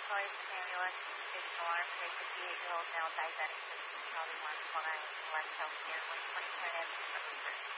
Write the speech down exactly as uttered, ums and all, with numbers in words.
Illinois, ambulance, station alarm, three fifty-eight-year-old male diabetic, patient, Charlie one five, Select Healthcare, one twenty-seven,